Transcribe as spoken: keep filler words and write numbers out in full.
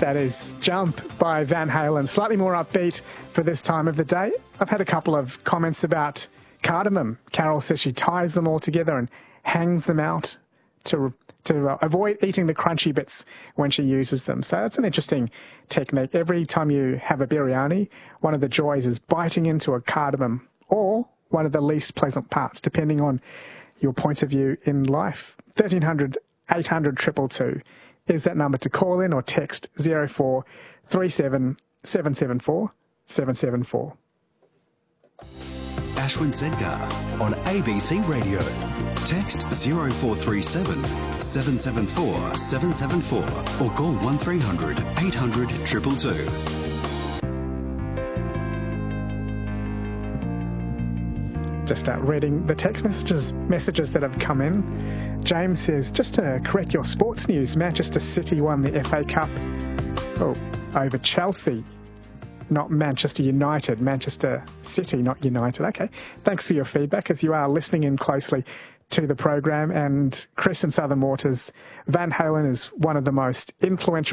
That is Jump by Van Halen. Slightly more upbeat for this time of the day. I've had a couple of comments about cardamom. Carol says she ties them all together and hangs them out to to uh, avoid eating the crunchy bits when she uses them. So that's an interesting technique. Every time you have a biryani, one of the joys is biting into a cardamom, or one of the least pleasant parts, depending on your point of view in life. thirteen hundred, eight hundred, two two two is that number to call in, or text zero four three seven, seven seven four, seven seven four. Ashwin Sedgar on A B C Radio. Text zero four three seven, seven seven four, seven seven four or call one three hundred, eight hundred, two two two. Just uh, reading the text messages messages that have come in. James says, just to correct your sports news, Manchester City won the F A Cup oh, over Chelsea, not Manchester United. Manchester City, not United. Okay, thanks for your feedback as you are listening in closely to the program. And Chris in Southern Waters, Van Halen is one of the most influential